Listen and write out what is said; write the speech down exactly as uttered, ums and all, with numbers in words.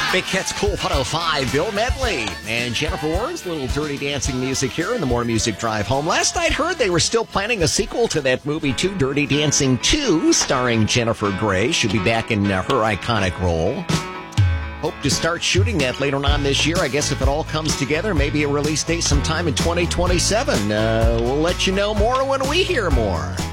Big Cat's Cool one oh five, Bill Medley and Jennifer Warren's little Dirty Dancing music here in the Morning Music Drive Home. Last night heard they were still planning a sequel to that movie, too, Dirty Dancing two, starring Jennifer Grey. She'll be back in uh, her iconic role. Hope to start shooting that later on this year. I guess if it all comes together, maybe a release date sometime in twenty twenty-seven. Uh, we'll let you know more when we hear more.